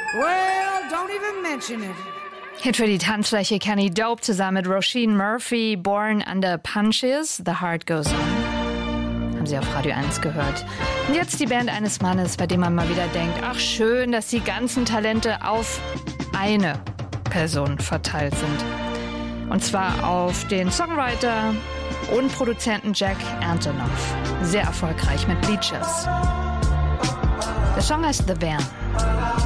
Well, don't even mention it. Hit für die Tanzfläche Kenny Dope zusammen mit Roisin Murphy, Born Under Punches, The Heart Goes On. Haben Sie auf Radio 1 gehört. Und jetzt die Band eines Mannes, bei dem man mal wieder denkt, ach schön, dass die ganzen Talente auf eine Person verteilt sind. Und zwar auf den Songwriter und Produzenten Jack Antonoff. Sehr erfolgreich mit Bleachers. Der Song heißt The Van.